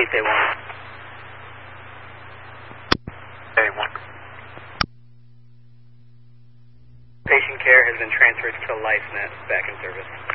think they won. They won. Patient care has been transferred to LifeNet back in service.